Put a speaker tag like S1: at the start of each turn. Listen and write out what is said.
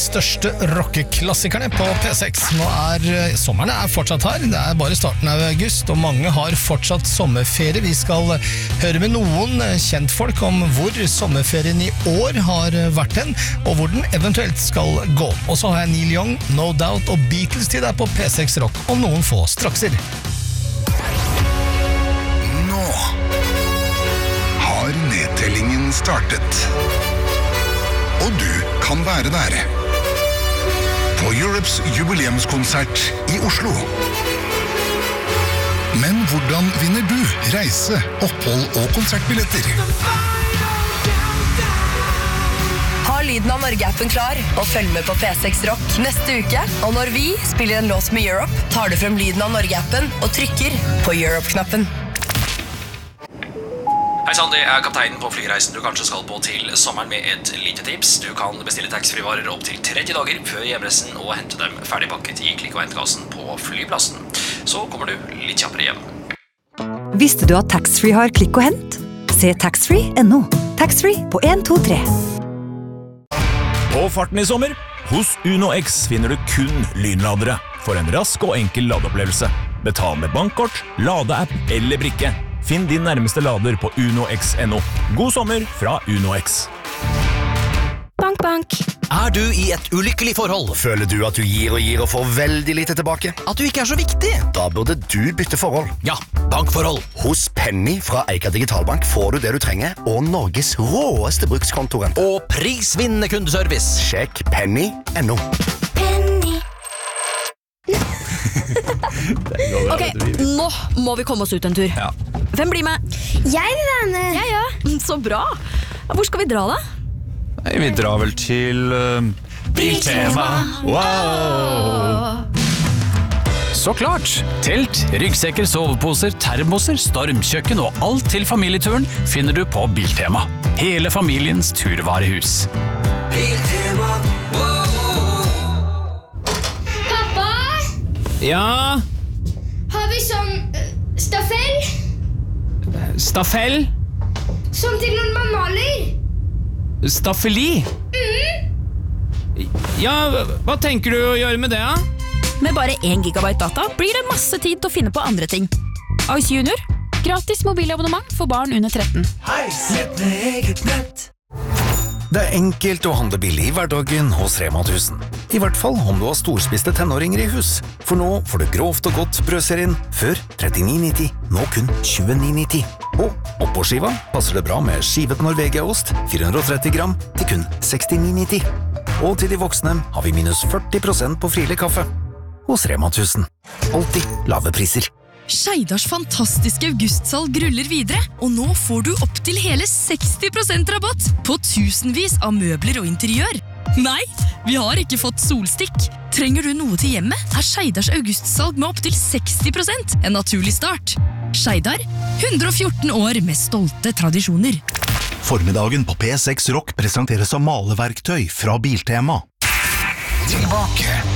S1: største rockeklassikerne på P6. Sommeren fortsatt her, det bare starten av august, og mange har fortsatt sommerferie. Vi skal høre med noen kjentfolk om hvor sommerferien i år har vært hen, og hvor den eventuelt skal gå. Og så har jeg Neil Young, No Doubt og Beatles til deg på P6 Rock om noen få strakser.
S2: Nå har nedtellingen startet. Og du kan være der. På Europes jubileumskonsert i Oslo. Men hvordan vinner du reise, opphold og konsertbilletter?
S3: Ha Lyden av Norge-appen klar og følg med på P6 Rock neste uke. Og når vi spiller en låt med Europe, tar du frem Lyden av Norge-appen og trykker på Europe-knappen.
S4: Hei sann, det kapteinen på flyreisen du kanskje skal på til sommeren med et lite tips. Du kan bestille taxfree-varer opp til 30 dager før hjemreisen og hente dem ferdigpakket i klikk- og hentekassen på flyplassen. Så kommer du litt kjappere hjem.
S5: Visste du at taxfree har klikk og hent? Se taxfree.no. Taxfree på 123.
S6: På farten i sommer, hos Uno X finner du kun lynladere for en rask og enkel ladeopplevelse. Betal med bankkort, ladeapp eller brikke. Finn din nærmeste lader på unox.no. God sommer fra Uno X.
S7: Bank, bank.
S8: Du i et ulykkelig forhold?
S9: Føler du at du gir og får veldig lite tilbake?
S8: At du ikke så viktig?
S9: Da burde du bytte forhold.
S8: Ja, bankforhold.
S9: Hos Penny fra Eika Digitalbank får du det du trenger, og Norges råeste brukskontorent.
S8: Og prisvinnende kundeservice.
S9: Sjekk penny.no.
S7: Ok, nå må vi komme oss ut en tur.
S6: Ja.
S7: Hvem blir med?
S10: Jeg vil være med.
S7: Jeg, ja. Så bra. Hvor skal vi dra da?
S6: Nei, vi drar vel til Biltema. Wow!
S11: Så klart! Telt, ryggsekker, soveposer, termoser, stormkjøkken og alt til familieturen finner du på Biltema. Hele familiens turvarehus.
S12: Biltema.
S10: Pappa,
S11: Ja,
S10: har vi sånn staffell?
S11: staffell,
S10: Sånn til når man maler?
S11: staffeli. Ja, hva tenker du å gjøre med det, da?
S7: Med bare 1 gigabyte data blir det masse tid til å finne på andre ting. Ice Junior, gratis mobilabonnement for barn under 13.
S12: Hei, sett med eget nett.
S9: Det enkelt å handle billig i hverdagen hos Rema 1000. I hvert fall om du har storspiste tenåringer i hus. For nå får du grovt og godt brødserien før 39,90, nå kun 29,90. Og oppå skiva passer det bra med skivet Norvegia-ost, 430 gram, til kun 69,90. Og til de voksne har vi minus 40% på frilig kaffe. Hos Rema 1000. Alltid lave priser.
S13: Skeidars fantastiske augustsalg ruller videre, og nå får du opp til hele 60% rabatt på tusenvis av møbler og interiør. Nei, vi har ikke fått solstikk. Trenger du noe til hjemmet, Skeidars augustsalg med opp til 60% en naturlig start. Skeidar, 114 år med stolte tradisjoner.
S2: Formiddagen på P6 Rock presenteres av maleverktøy fra Biltema. Tilbake